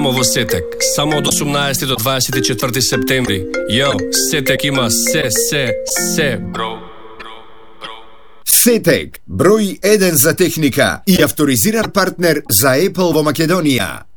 Само во Сетек, само од 18 до 24 септември. Јо, Сетек има се, бро. Сетек, број 1 за техника и авторизиран партнер за Apple во Македонија.